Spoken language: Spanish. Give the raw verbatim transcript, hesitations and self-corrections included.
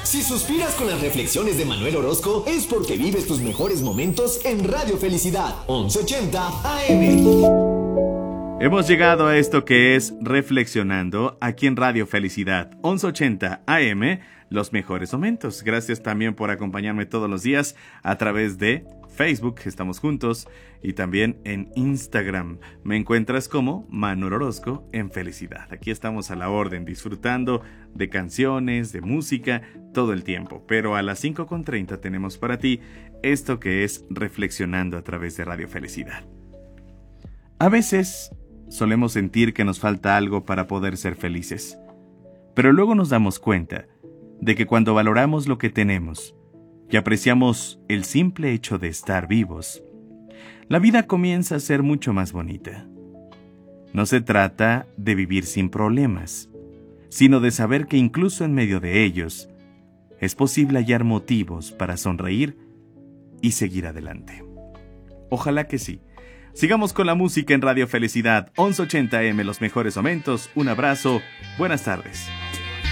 Si suspiras con las reflexiones de Manuel Orozco, es porque vives tus mejores momentos en Radio Felicidad, once ochenta A M. Hemos llegado a esto que es Reflexionando, aquí en Radio Felicidad, once ochenta A M, los mejores momentos. Gracias también por acompañarme todos los días a través de Facebook, estamos juntos, y también en Instagram. Me encuentras como Manuel Orozco en Felicidad. Aquí estamos a la orden, disfrutando de canciones, de música, todo el tiempo. Pero a las cinco con treinta tenemos para ti esto que es Reflexionando a través de Radio Felicidad. A veces solemos sentir que nos falta algo para poder ser felices, pero luego nos damos cuenta de que cuando valoramos lo que tenemos y apreciamos el simple hecho de estar vivos, la vida comienza a ser mucho más bonita. No se trata de vivir sin problemas, sino de saber que incluso en medio de ellos es posible hallar motivos para sonreír y seguir adelante. Ojalá que sí. Sigamos con la música en Radio Felicidad, once ochenta A M, los mejores momentos. Un abrazo, buenas tardes.